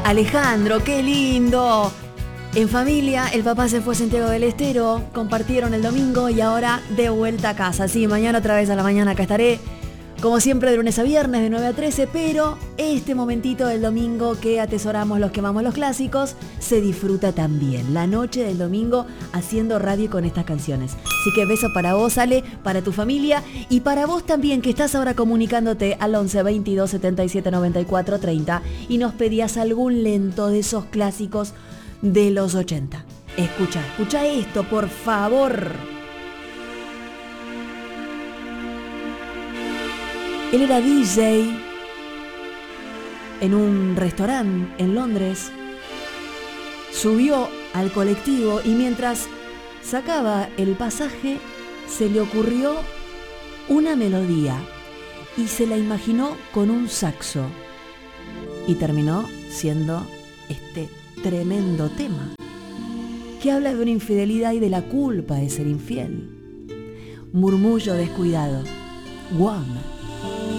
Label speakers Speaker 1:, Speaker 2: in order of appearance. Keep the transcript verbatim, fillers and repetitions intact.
Speaker 1: Alejandro, qué lindo. En familia, el papá se fue a Santiago del Estero, compartieron el domingo y ahora de vuelta a casa. Sí, mañana otra vez a la mañana acá estaré, como siempre de lunes a viernes de nueve a trece, pero este momentito del domingo que atesoramos los que amamos los clásicos, se disfruta también. La noche del domingo haciendo radio con estas canciones. Así que beso para vos, Ale, para tu familia y para vos también que estás ahora comunicándote al once veintidós setenta y siete noventa y cuatro treinta y nos pedías algún lento de esos clásicos de los ochenta. Escucha, escucha esto, por favor. Él era D J en un restaurante en Londres. Subió al colectivo y mientras sacaba el pasaje se le ocurrió una melodía y se la imaginó con un saxo. Y terminó siendo este tremendo tema que habla de una infidelidad y de la culpa de ser infiel. Murmullo descuidado. One.